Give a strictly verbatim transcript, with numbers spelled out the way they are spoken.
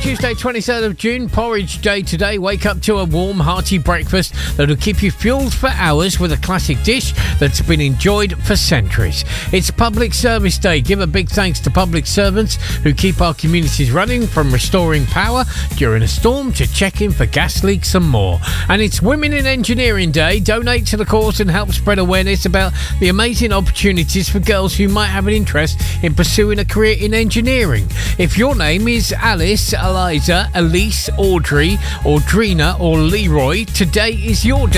Tuesday, twenty-third of June, porridge day today. Wake up to a warm, hearty breakfast that'll keep you fueled for hours with a classic dish that's been enjoyed for centuries. It's Public Service Day. Give a big thanks to public servants who keep our communities running, from restoring power during a storm to checking for gas leaks and more. And it's Women in Engineering Day. Donate to the cause and help spread awareness about the amazing opportunities for girls who might have an interest in pursuing a career in engineering. If your name is Alice, Eliza, Elise, Audrey, Audrina or Leroy, today is your day.